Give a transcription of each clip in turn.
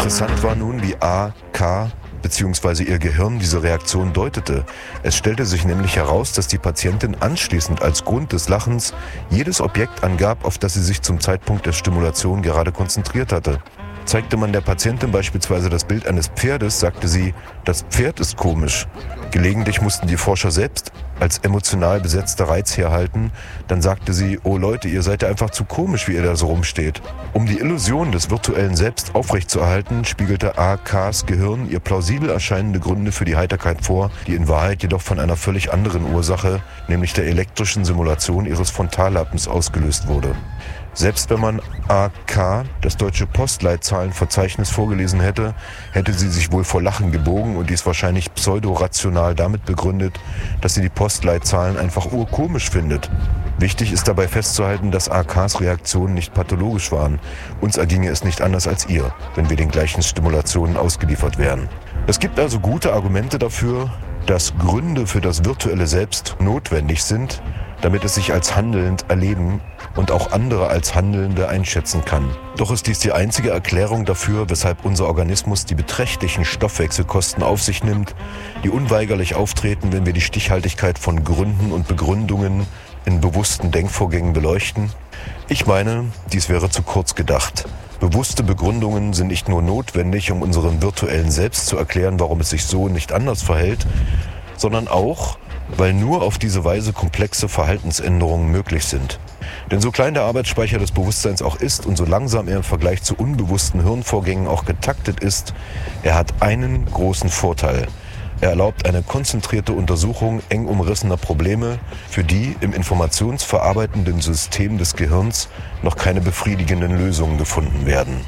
Interessant war nun, wie AK bzw. ihr Gehirn diese Reaktion deutete. Es stellte sich nämlich heraus, dass die Patientin anschließend als Grund des Lachens jedes Objekt angab, auf das sie sich zum Zeitpunkt der Stimulation gerade konzentriert hatte. Zeigte man der Patientin beispielsweise das Bild eines Pferdes, sagte sie, das Pferd ist komisch. Gelegentlich mussten die Forscher selbst als emotional besetzter Reiz herhalten. Dann sagte sie, oh Leute, ihr seid ja einfach zu komisch, wie ihr da so rumsteht. Um die Illusion des virtuellen Selbst aufrechtzuerhalten, spiegelte AKs Gehirn ihr plausibel erscheinende Gründe für die Heiterkeit vor, die in Wahrheit jedoch von einer völlig anderen Ursache, nämlich der elektrischen Simulation ihres Frontallappens ausgelöst wurde. Selbst wenn man AK, das deutsche Postleitzahlenverzeichnis, vorgelesen hätte, hätte sie sich wohl vor Lachen gebogen und dies wahrscheinlich pseudorational damit begründet, dass sie die Postleitzahlen einfach urkomisch findet. Wichtig ist dabei festzuhalten, dass AKs Reaktionen nicht pathologisch waren. Uns erginge es nicht anders als ihr, wenn wir den gleichen Stimulationen ausgeliefert wären. Es gibt also gute Argumente dafür, dass Gründe für das virtuelle Selbst notwendig sind, damit es sich als handelnd erleben und auch andere als Handelnde einschätzen kann. Doch ist dies die einzige Erklärung dafür, weshalb unser Organismus die beträchtlichen Stoffwechselkosten auf sich nimmt, die unweigerlich auftreten, wenn wir die Stichhaltigkeit von Gründen und Begründungen in bewussten Denkvorgängen beleuchten? Ich meine, dies wäre zu kurz gedacht. Bewusste Begründungen sind nicht nur notwendig, um unserem virtuellen Selbst zu erklären, warum es sich so und nicht anders verhält, sondern auch, weil nur auf diese Weise komplexe Verhaltensänderungen möglich sind. Denn so klein der Arbeitsspeicher des Bewusstseins auch ist und so langsam er im Vergleich zu unbewussten Hirnvorgängen auch getaktet ist, er hat einen großen Vorteil. Er erlaubt eine konzentrierte Untersuchung eng umrissener Probleme, für die im informationsverarbeitenden System des Gehirns noch keine befriedigenden Lösungen gefunden werden.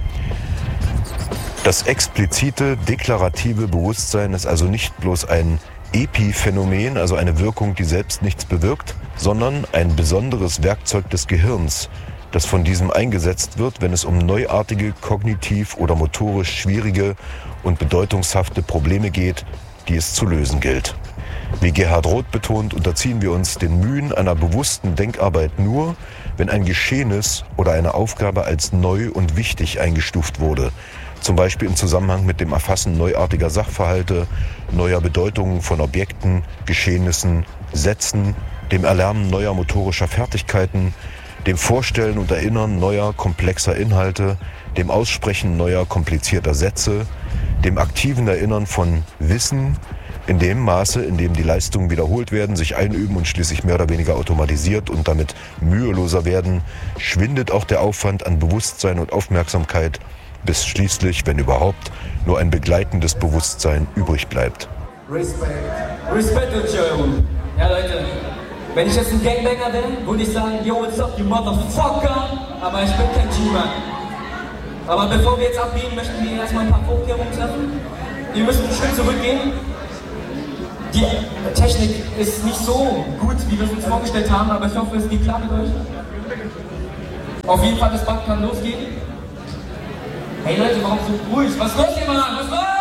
Das explizite, deklarative Bewusstsein ist also nicht bloß ein Epiphänomen, also eine Wirkung, die selbst nichts bewirkt, sondern ein besonderes Werkzeug des Gehirns, das von diesem eingesetzt wird, wenn es um neuartige, kognitiv oder motorisch schwierige und bedeutungshafte Probleme geht, die es zu lösen gilt. Wie Gerhard Roth betont, unterziehen wir uns den Mühen einer bewussten Denkarbeit nur, wenn ein Geschehnis oder eine Aufgabe als neu und wichtig eingestuft wurde. Zum Beispiel im Zusammenhang mit dem Erfassen neuartiger Sachverhalte, neuer Bedeutungen von Objekten, Geschehnissen, Sätzen, dem Erlernen neuer motorischer Fertigkeiten, dem Vorstellen und Erinnern neuer, komplexer Inhalte, dem Aussprechen neuer, komplizierter Sätze, dem aktiven Erinnern von Wissen, in dem Maße, in dem die Leistungen wiederholt werden, sich einüben und schließlich mehr oder weniger automatisiert und damit müheloser werden, schwindet auch der Aufwand an Bewusstsein und Aufmerksamkeit, bis schließlich, wenn überhaupt, nur ein begleitendes Bewusstsein übrig bleibt. Respekt und Entschuldigung. Ja Leute, wenn ich jetzt ein Gangbanger wäre, würde ich sagen, yo, what's up, you motherfucker, aber ich bin kein G-Man. Aber bevor wir jetzt abgehen, möchten wir erstmal ein paar Vorkehrungen treffen. Wir müssen einen Schritt zurückgehen. Die Technik ist nicht so gut, wie wir es uns vorgestellt haben, aber ich hoffe, es geht klar mit euch. Auf jeden Fall, das Band kann losgehen. Hey Leute, warum so ruhig? Was ist los hier, Mann? Was ist los?